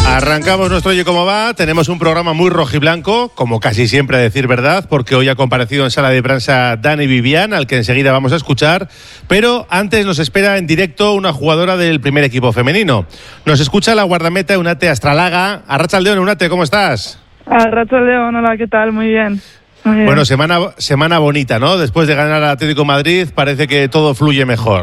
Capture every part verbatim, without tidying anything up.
Arrancamos nuestro Oye Cómo Va. Tenemos un programa muy rojiblanco, como casi siempre a decir verdad, porque hoy ha comparecido en sala de prensa Dani Vivian, al que enseguida vamos a escuchar, pero antes nos espera en directo una jugadora del primer equipo femenino. Nos escucha la guardameta Eunate Astralaga. Arratsaldeon, Eunate, ¿cómo estás? Arratsaldeon, hola, ¿qué tal? Muy bien. Muy bien. Bueno, semana, semana bonita, ¿no? Después de ganar al Atlético de Madrid, parece que todo fluye mejor.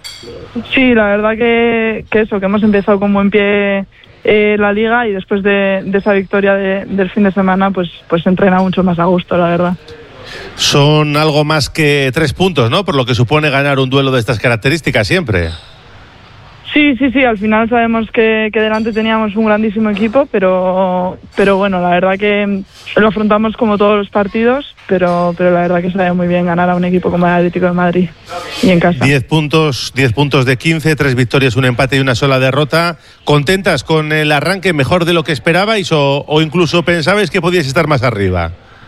Sí, la verdad que, que eso, que hemos empezado con buen pie eh, la Liga, y después de, de esa victoria de, del fin de semana, pues, pues se entrena mucho más a gusto, la verdad. Son algo más que tres puntos, ¿no? Por lo que supone ganar un duelo de estas características siempre. Sí, sí, sí, al final sabemos que, que delante teníamos un grandísimo equipo, pero, pero bueno, la verdad que lo afrontamos como todos los partidos, pero, pero la verdad que sabe muy bien ganar a un equipo como el Atlético de Madrid y en casa. diez puntos, diez puntos de quince, tres victorias, un empate y una sola derrota. ¿Contentas con el arranque, mejor de lo que esperabais o, o incluso pensabais que podíais estar más arriba?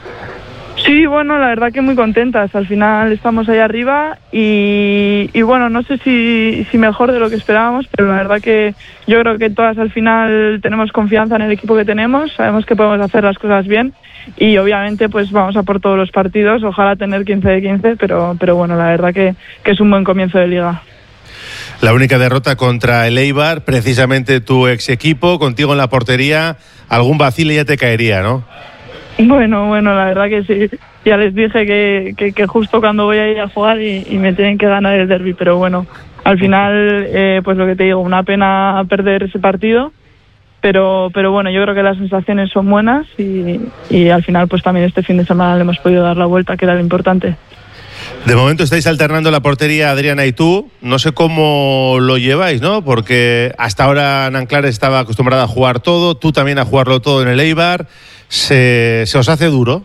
Sí, bueno, la verdad que muy contentas. Al final estamos ahí arriba y, y bueno, no sé si, si mejor de lo que esperábamos, pero la verdad que yo creo que todas al final tenemos confianza en el equipo que tenemos, sabemos que podemos hacer las cosas bien y obviamente pues vamos a por todos los partidos, ojalá tener quince de quince, pero, pero bueno, la verdad que, que es un buen comienzo de liga. La única derrota contra el Eibar, precisamente tu ex equipo, contigo en la portería, algún vacile ya te caería, ¿no? Bueno, bueno, la verdad que sí. Ya les dije que, que, que justo cuando voy a ir a jugar y, y me tienen que ganar el derbi, pero bueno, al final, eh, pues lo que te digo, una pena perder ese partido, pero pero bueno, yo creo que las sensaciones son buenas y, y al final pues también este fin de semana le hemos podido dar la vuelta, que era lo importante. De momento estáis alternando la portería Adriana y tú, no sé cómo lo lleváis, ¿no? Porque hasta ahora Nanclares estaba acostumbrada a jugar todo, tú también a jugarlo todo en el Eibar. ¿Se, se os hace duro?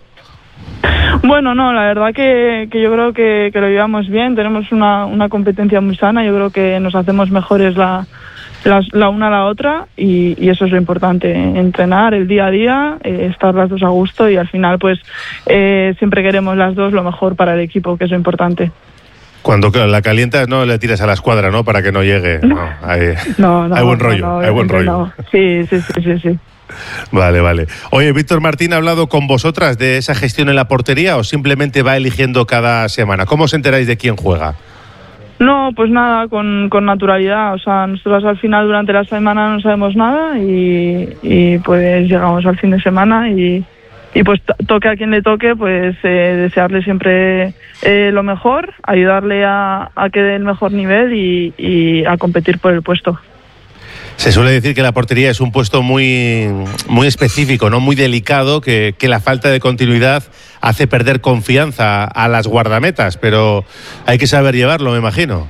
Bueno, no, la verdad que, que yo creo que, que lo llevamos bien, tenemos una, una competencia muy sana, yo creo que nos hacemos mejores la, la, la una a la otra y, y eso es lo importante, entrenar el día a día, eh, estar las dos a gusto y al final pues eh, siempre queremos las dos lo mejor para el equipo, que es lo importante. Cuando la calientas no le tiras a la escuadra, ¿no? Para que no llegue. No, hay, no, no, hay buen rollo, no, no, hay buen rollo. No. Sí, sí, sí, sí, sí. Vale, vale. Oye, ¿Víctor Martín ha hablado con vosotras de esa gestión en la portería o simplemente va eligiendo cada semana? ¿Cómo os enteráis de quién juega? No, pues nada, con, con naturalidad. O sea, nosotros al final durante la semana no sabemos nada y, y pues llegamos al fin de semana y, y pues toque a quien le toque, pues eh, desearle siempre eh, lo mejor, ayudarle a, a que dé el mejor nivel y, y a competir por el puesto. Se suele decir que la portería es un puesto muy, muy específico, ¿no? Muy delicado, que, que la falta de continuidad hace perder confianza a las guardametas, pero hay que saber llevarlo, me imagino.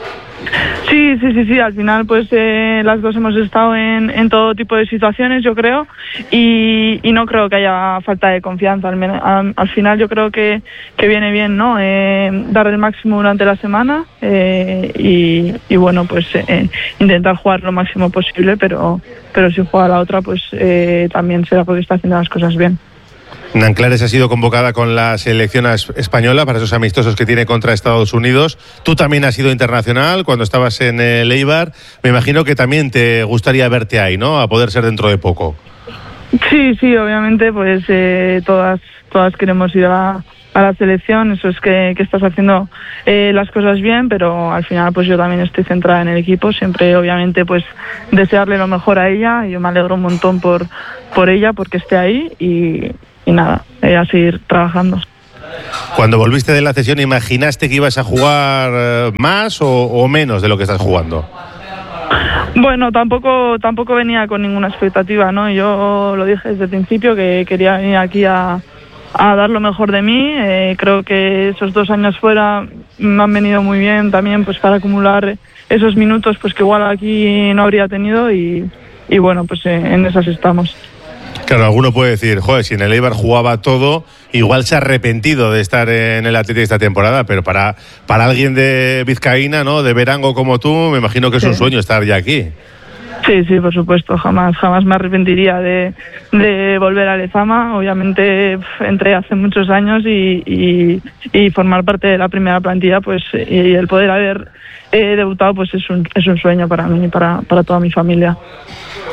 Sí, sí, sí, sí, al final pues eh, las dos hemos estado en, en todo tipo de situaciones, yo creo, y, y no creo que haya falta de confianza. Al, al, al final yo creo que, que viene bien, ¿no? Eh, dar el máximo durante la semana eh, y, y bueno, pues eh, intentar jugar lo máximo posible, pero, pero si juega la otra, pues eh, también será porque está haciendo las cosas bien. Nanclares ha sido convocada con la selección española para esos amistosos que tiene contra Estados Unidos. Tú también has sido internacional cuando estabas en el Eibar. Me imagino que también te gustaría verte ahí, ¿no? A poder ser dentro de poco. Sí, sí, obviamente, pues eh, todas todas queremos ir a, a la selección. Eso es que, que estás haciendo eh, las cosas bien, pero al final pues yo también estoy centrada en el equipo. Siempre, obviamente, pues desearle lo mejor a ella. Yo me alegro un montón por, por ella, porque esté ahí y... Y nada, eh, a seguir trabajando. Cuando volviste de la cesión, ¿imaginaste que ibas a jugar eh, más o, o menos de lo que estás jugando? Bueno, tampoco tampoco venía con ninguna expectativa, ¿no? Yo lo dije desde el principio que quería venir aquí a, a dar lo mejor de mí. Eh, creo que esos dos años fuera me han venido muy bien también pues para acumular esos minutos pues que igual aquí no habría tenido y, y bueno, pues eh, en esas estamos. Claro, alguno puede decir, joder, si en el Eibar jugaba todo, igual se ha arrepentido de estar en el Atlético esta temporada, pero para, para alguien de Vizcaína, ¿no? De Verango como tú, me imagino que es sí. un sueño estar ya aquí. Sí, sí, por supuesto, jamás jamás me arrepentiría de, de volver a Lezama. Obviamente entré hace muchos años y, y, y formar parte de la primera plantilla, pues y el poder haber eh, debutado, pues es un, es un sueño para mí y para, para toda mi familia.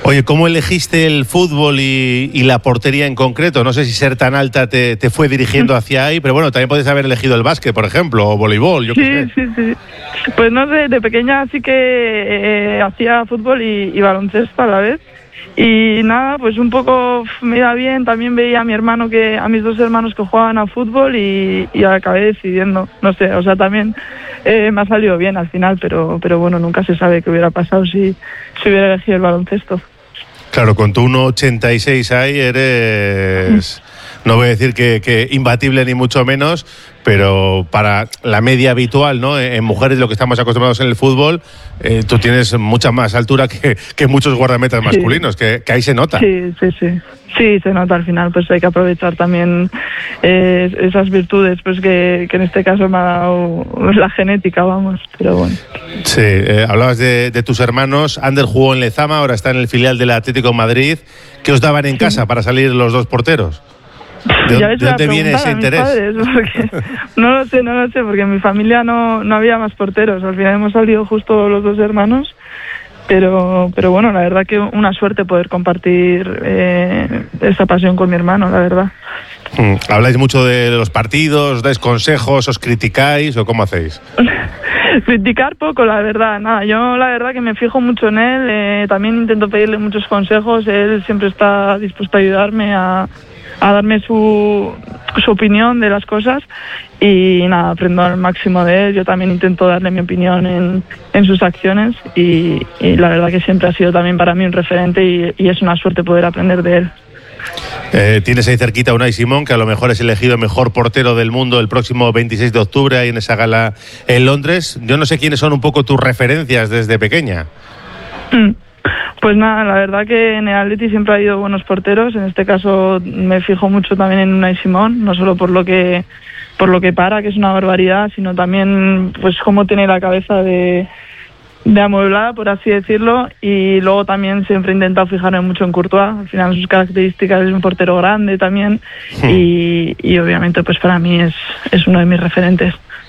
Oye, ¿cómo elegiste el fútbol y, y la portería en concreto? No sé si ser tan alta te, te fue dirigiendo hacia ahí, pero bueno, también podés haber elegido el básquet, por ejemplo, o voleibol, yo sí, qué sé. Sí, sí, sí. Pues no sé, de pequeña sí que eh, hacía fútbol y, y baloncesto a la vez. Y nada, pues un poco me iba bien. También veía a mi hermano, que a mis dos hermanos que jugaban a fútbol y, y acabé decidiendo, no sé, o sea, también eh, me ha salido bien al final, pero pero bueno, nunca se sabe qué hubiera pasado si, si hubiera elegido el baloncesto. Claro, con tu uno ochenta y seis ahí eres, no voy a decir que, que imbatible ni mucho menos, pero para la media habitual, ¿no? En mujeres, lo que estamos acostumbrados en el fútbol, eh, tú tienes mucha más altura que, que muchos guardametas sí. masculinos, que, que ahí se nota. Sí, sí, sí. Sí, se nota al final, pues hay que aprovechar también eh, esas virtudes, pues que, que en este caso me ha dado la genética, vamos, pero bueno. Sí, eh, hablabas de, de tus hermanos. Ander jugó en Lezama, ahora está en el filial del Atlético de Madrid. ¿Qué os daban en sí. casa para salir los dos porteros? ¿De, ¿de dónde viene ese interés? Padres, no lo sé, no lo sé, porque en mi familia no, no había más porteros. Al final hemos salido justo los dos hermanos. Pero pero bueno, la verdad que una suerte poder compartir eh, esa pasión con mi hermano, la verdad. Mm, ¿habláis mucho de los partidos, dais consejos, os criticáis o cómo hacéis? Criticar poco, la verdad, nada. Yo la verdad que me fijo mucho en él, eh, también intento pedirle muchos consejos. Él siempre está dispuesto a ayudarme, a, a darme su, su opinión de las cosas. Y nada, aprendo al máximo de él. Yo también intento darle mi opinión en, en sus acciones y, y la verdad que siempre ha sido también para mí un referente y, y es una suerte poder aprender de él. Eh, tienes ahí cerquita a Unai Simón, que a lo mejor es elegido mejor portero del mundo el próximo veintiséis de octubre ahí en esa gala en Londres. Yo no sé quiénes son un poco tus referencias desde pequeña. Mm. Pues nada, la verdad que en el Atleti siempre ha habido buenos porteros. En este caso me fijo mucho también en Unai Simón, no solo por lo que por lo que para, que es una barbaridad, sino también pues cómo tiene la cabeza de, de amueblada, por así decirlo, y luego también siempre he intentado fijarme mucho en Courtois. Al final sus características, es un portero grande también, sí. y, y obviamente pues para mí es, es uno de mis referentes.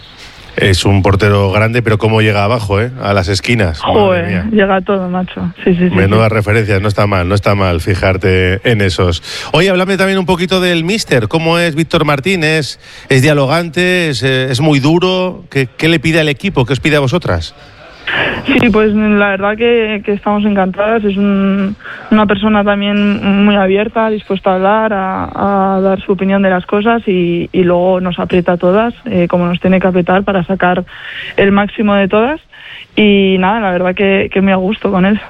Es un portero grande, pero cómo llega abajo, ¿eh? A las esquinas. Joder, llega todo, macho. Sí, sí, sí. Menudas sí. referencias, no está mal, no está mal fijarte en esos. Oye, háblame también un poquito del míster. ¿Cómo es Víctor Martín? ¿Es, es dialogante? ¿Es, es muy duro? ¿Qué, ¿Qué le pide al equipo? ¿Qué os pide a vosotras? Sí, pues la verdad que, que estamos encantadas. Es un, una persona también muy abierta, dispuesta a hablar, a, a dar su opinión de las cosas y, y luego nos aprieta a todas, eh, como nos tiene que apretar para sacar el máximo de todas. Y nada, la verdad que, que muy a gusto con él.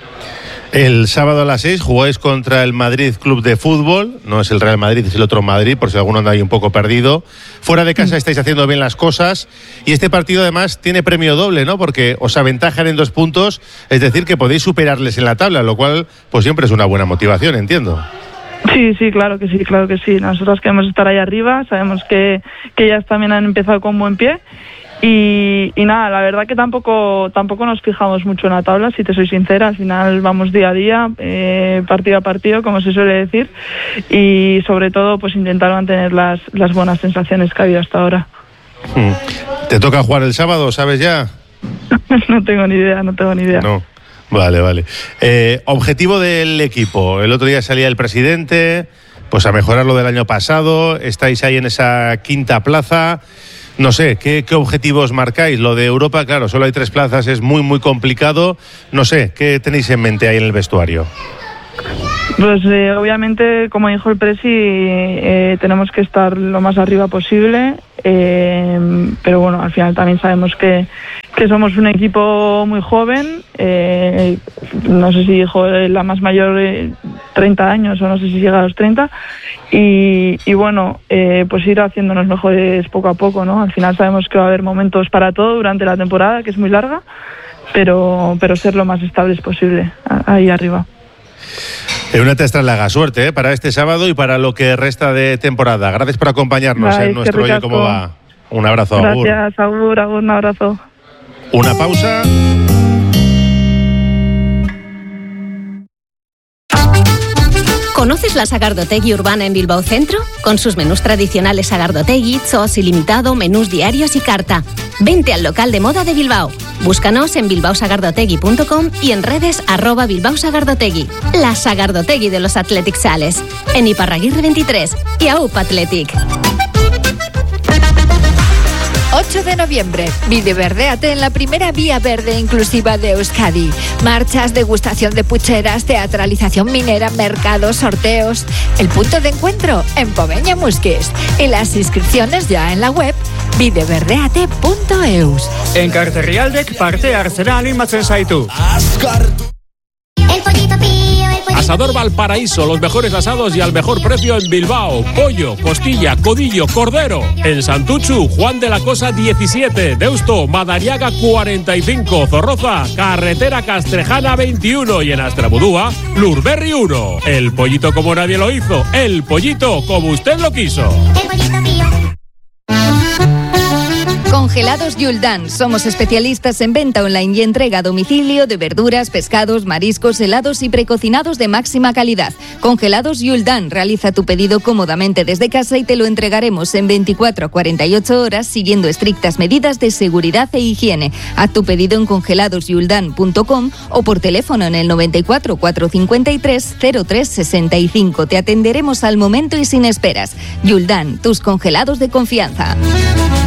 El sábado a las seis jugáis contra el Madrid Club de Fútbol. No es el Real Madrid, es el otro Madrid, por si alguno anda ahí un poco perdido. Fuera de casa estáis haciendo bien las cosas. Y este partido además tiene premio doble, ¿no? Porque os aventajan en dos puntos, es decir, que podéis superarles en la tabla, lo cual pues siempre es una buena motivación, entiendo. Sí, sí, claro que sí, claro que sí. Nosotros queremos estar ahí arriba, sabemos que, que ellas también han empezado con buen pie. Y, y nada, la verdad que tampoco tampoco nos fijamos mucho en la tabla, si te soy sincera. Al final vamos día a día, eh, partido a partido, como se suele decir, y sobre todo pues intentar mantener las, las buenas sensaciones que ha habido hasta ahora. ¿Te toca jugar el sábado, sabes ya? No tengo ni idea, no tengo ni idea. No. Vale, vale. Eh, objetivo del equipo. El otro día salía el presidente, pues a mejorar lo del año pasado. Estáis ahí en esa quinta plaza. No sé, ¿qué, ¿qué objetivos marcáis? Lo de Europa, claro, solo hay tres plazas, es muy, muy complicado. No sé, ¿qué tenéis en mente ahí en el vestuario? Pues eh, obviamente, como dijo el presi, eh, tenemos que estar lo más arriba posible, eh, pero bueno, al final también sabemos que, que somos un equipo muy joven, eh, no sé si dijo la más mayor eh, treinta años o no sé si llega a los treinta, y, y bueno, eh, pues ir haciéndonos mejores poco a poco, ¿no? Al final sabemos que va a haber momentos para todo durante la temporada, que es muy larga, pero, pero ser lo más estables posible ahí arriba. Una te extraña suerte ¿eh? Para este sábado y para lo que resta de temporada. Gracias por acompañarnos Ay, en nuestro Oye Cómo Va. Un abrazo, Agur. Gracias, Agur, Agur, un abrazo. Una pausa. ¿Conoces la Sagardotegui Urbana en Bilbao Centro? Con sus menús tradicionales Sagardotegui, Zos ilimitado, menús diarios y carta. Vente al local de moda de Bilbao. Búscanos en bilbao sagardotegui punto com y en redes arroba Bilbao Sagardotegui. La Sagardotegui de los Athletic Sales. En Iparraguirre veintitrés y A U P Athletic. ocho de noviembre, Videverdéate en la primera vía verde inclusiva de Euskadi. Marchas, degustación de pucheras, teatralización minera, mercados, sorteos. El punto de encuentro en Poveña Musquis. Y las inscripciones ya en la web videverdeate punto eus. En Carterrialdec parte hartzera animatzen zaitu. Asador Valparaíso, los mejores asados y al mejor precio en Bilbao. Pollo, costilla, codillo, cordero. En Santuchu, Juan de la Cosa diecisiete. Deusto, Madariaga cuarenta y cinco. Zorroza, Carretera Castrejana veintiuno. Y en Astrabudúa, Lurberri uno. El pollito como nadie lo hizo. El pollito como usted lo quiso. El pollito mío. Congelados Yuldan. Somos especialistas en venta online y entrega a domicilio de verduras, pescados, mariscos, helados y precocinados de máxima calidad. Congelados Yuldan. Realiza tu pedido cómodamente desde casa y te lo entregaremos en veinticuatro a cuarenta y ocho horas siguiendo estrictas medidas de seguridad e higiene. Haz tu pedido en congelados yuldan punto com o por teléfono en el noventa y cuatro, cuatrocientos cincuenta y tres, cero tres sesenta y cinco. Te atenderemos al momento y sin esperas. Yuldan, tus congelados de confianza.